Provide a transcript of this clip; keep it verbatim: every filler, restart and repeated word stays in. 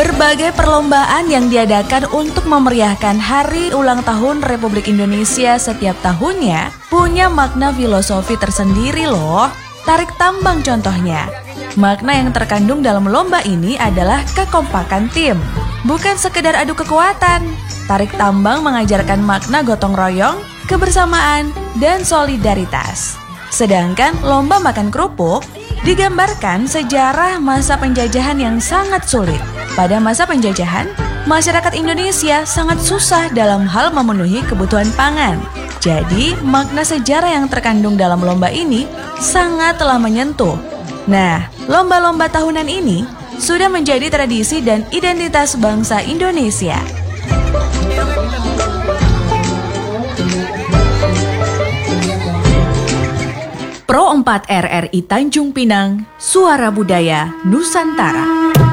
Berbagai perlombaan yang diadakan untuk memeriahkan Hari Ulang Tahun Republik Indonesia setiap tahunnya punya makna filosofi tersendiri loh. Tarik tambang contohnya. Makna yang terkandung dalam lomba ini adalah kekompakan tim, bukan sekedar adu kekuatan. Tarik tambang mengajarkan makna gotong royong, kebersamaan, dan solidaritas. Sedangkan lomba makan kerupuk digambarkan sejarah masa penjajahan yang sangat sulit. Pada masa penjajahan, masyarakat Indonesia sangat susah dalam hal memenuhi kebutuhan pangan. Jadi, makna sejarah yang terkandung dalam lomba ini sangat telah menyentuh. Nah, lomba-lomba tahunan ini sudah menjadi tradisi dan identitas bangsa Indonesia. Pro empat R R I Tanjung Pinang, Suara Budaya Nusantara.